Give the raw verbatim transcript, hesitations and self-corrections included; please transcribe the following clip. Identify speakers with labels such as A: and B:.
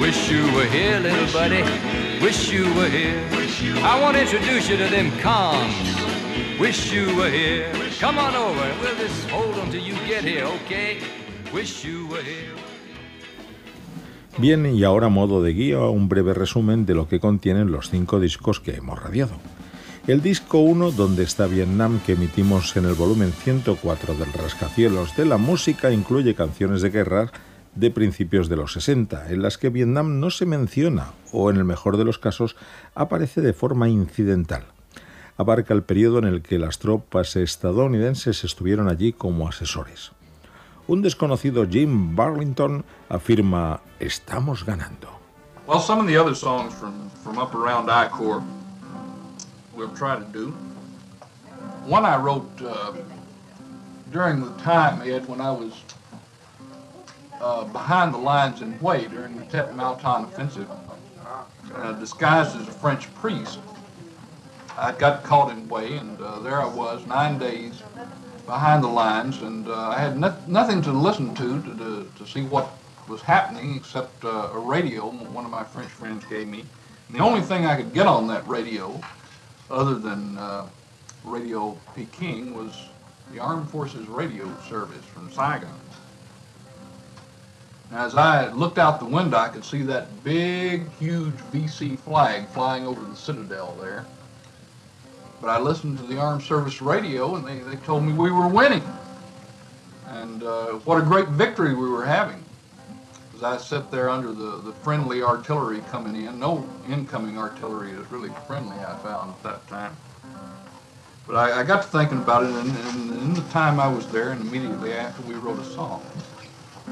A: Wish you were here, little buddy. Wish you were here. I want to introduce you to them cons. Wish you were here. Come on over and we'll just hold them till you get here, okay? Wish you were here.
B: Bien, y ahora a modo de guía, un breve resumen de lo que contienen los cinco discos que hemos radiado. El disco uno, Donde está Vietnam, que emitimos en el volumen ciento cuatro del Rascacielos de la Música, incluye canciones de guerra de principios de los sesenta, en las que Vietnam no se menciona, o en el mejor de los casos, aparece de forma incidental. Abarca el periodo en el que las tropas estadounidenses estuvieron allí como asesores. Un desconocido Jim Burlington afirma: estamos ganando.
C: Well, some of the other songs from, from up around I Corps we'll try to do. One I wrote uh, during the time, Ed, when I was uh, behind the lines in Hue during the Tet Mautan offensive, uh, disguised as a French priest. I got caught in Hue, and uh, there I was, nine days behind the lines, and uh, I had no nothing to listen to, to to to see what was happening except uh, a radio one of my French friends gave me. And the only thing I could get on that radio, other than uh, Radio Peking, was the Armed Forces radio service from Saigon. Now, as I looked out the window, I could see that big, huge V C flag flying over the Citadel there. But I listened to the Armed Service radio, and they, they told me we were winning. And uh, what a great victory we were having. As I sat there under the, the friendly artillery coming in. No incoming artillery is really friendly, I found at that time. But I, I got to thinking about it, and, and in the time I was there, and immediately after, we wrote a song.